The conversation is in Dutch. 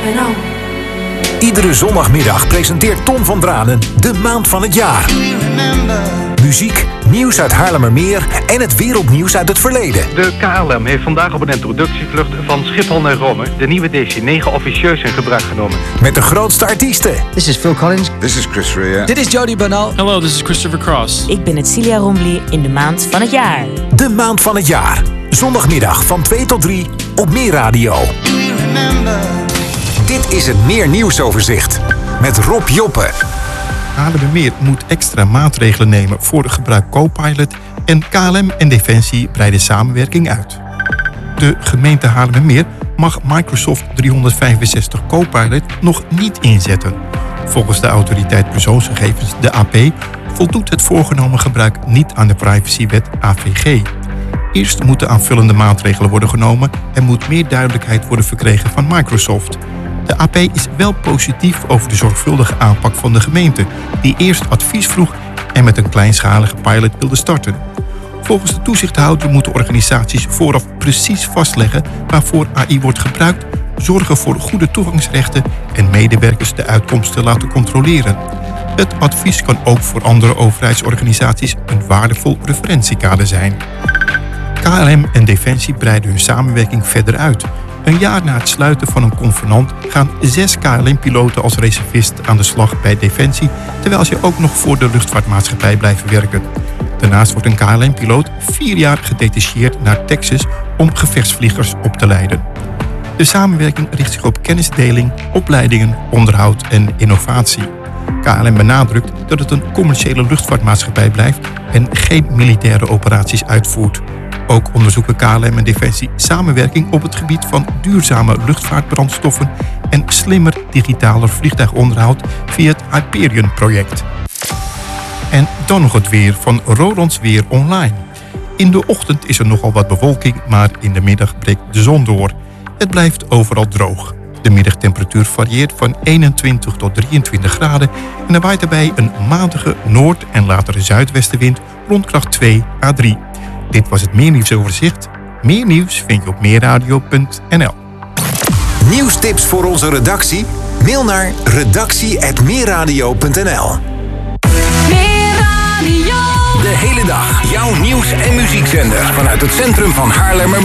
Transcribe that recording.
NL. Iedere zondagmiddag presenteert Ton van Dranen de maand van het jaar. Muziek, nieuws uit Haarlemmermeer en het wereldnieuws uit het verleden. De KLM heeft vandaag op een introductievlucht van Schiphol naar Rome de nieuwe DC-9 officieus in gebruik genomen. Met de grootste artiesten. This is Phil Collins. This is Chris Rea. Dit is Jody Bernal. Hello, this is Christopher Cross. Ik ben Celia Rombly in de maand van het jaar. De maand van het jaar. Zondagmiddag van 2 tot 3 op Meer Radio. Dit is het Meer Nieuwsoverzicht met Rob Joppe. Haarlemmermeer moet extra maatregelen nemen voor het gebruik Copilot en KLM en Defensie breiden samenwerking uit. De gemeente Haarlemmermeer mag Microsoft 365 Copilot nog niet inzetten. Volgens de autoriteit persoonsgegevens, de AP, voldoet het voorgenomen gebruik niet aan de privacywet AVG. Eerst moeten aanvullende maatregelen worden genomen en moet meer duidelijkheid worden verkregen van Microsoft. De AP is wel positief over de zorgvuldige aanpak van de gemeente, die eerst advies vroeg en met een kleinschalige pilot wilde starten. Volgens de toezichthouder moeten organisaties vooraf precies vastleggen waarvoor AI wordt gebruikt, zorgen voor goede toegangsrechten en medewerkers de uitkomsten laten controleren. Het advies kan ook voor andere overheidsorganisaties een waardevol referentiekader zijn. KLM en Defensie breiden hun samenwerking verder uit. Een jaar na het sluiten van een convenant gaan 6 KLM-piloten als reservist aan de slag bij Defensie, terwijl ze ook nog voor de luchtvaartmaatschappij blijven werken. Daarnaast wordt een KLM-piloot 4 jaar gedetacheerd naar Texas om gevechtsvliegers op te leiden. De samenwerking richt zich op kennisdeling, opleidingen, onderhoud en innovatie. KLM benadrukt dat het een commerciële luchtvaartmaatschappij blijft en geen militaire operaties uitvoert. Ook onderzoeken KLM en Defensie samenwerking op het gebied van duurzame luchtvaartbrandstoffen en slimmer digitaler vliegtuigonderhoud via het Hyperion-project. En dan nog het weer van Rolands Weer Online. In de ochtend is er nogal wat bewolking, maar in de middag breekt de zon door. Het blijft overal droog. De middagtemperatuur varieert van 21 tot 23 graden en er waait daarbij een matige noord- en later zuidwestenwind rond kracht 2 à 3. Dit was het Meer Nieuwsoverzicht. Meer nieuws vind je op meerradio.nl. Nieuwstips voor onze redactie? Mail naar redactie@meerradio.nl. Meer Radio. De hele dag jouw nieuws- en muziekzender vanuit het centrum van Haarlemmermeer.